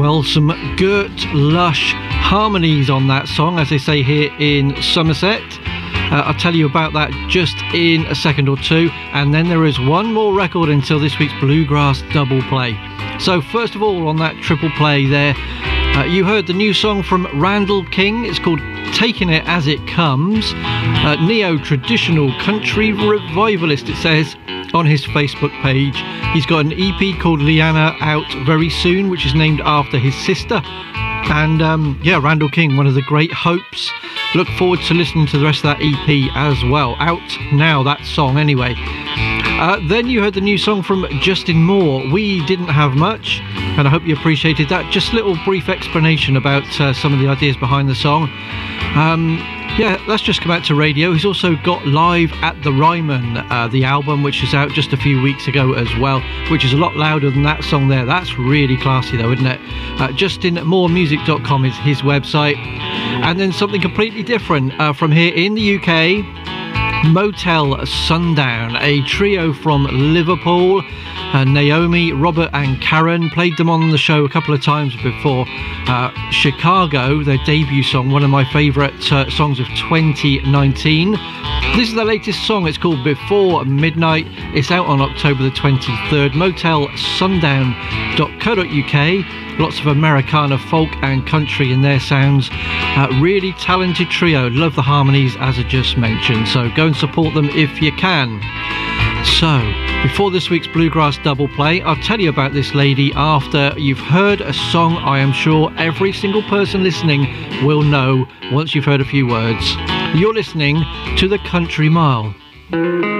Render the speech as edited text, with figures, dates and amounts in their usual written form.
Well, some Gert Lush harmonies on that song, as they say here in Somerset. I'll tell you about that just in a second or two, and then there is one more record until this week's Bluegrass Double Play. So first of all, on that triple play there, you heard the new song from Randall King. It's called Taking It As It Comes. Neo-traditional country revivalist, it says on his Facebook page. He's got an EP called Liana out very soon, which is named after his sister. And Randall King, one of the great hopes. Look forward to listening to the rest of that EP as well. Out now, that song anyway. Then you heard the new song from Justin Moore, We Didn't Have Much, and I hope you appreciated that. Just a little brief explanation about some of the ideas behind the song. That's just come out to radio. He's also got Live at the Ryman, the album, which is out just a few weeks ago as well, which is a lot louder than that song there. That's really classy though, isn't it? JustinMooremusic.com is his website. And then something completely different from here in the UK, Motel Sundown, a trio from Liverpool. Naomi, Robert and Karen, played them on the show a couple of times before. Chicago, their debut song, one of my favourite songs of 2019. This is the latest song. It's called Before Midnight. It's out on October the 23rd. motelsundown.co.uk. Lots of Americana, folk and country in their sounds. Really talented trio. Love the harmonies, as I just mentioned. So go and support them if you can. So, before this week's Bluegrass Double Play, I'll tell you about this lady after you've heard a song I am sure every single person listening will know once you've heard a few words. You're listening to The Country Mile.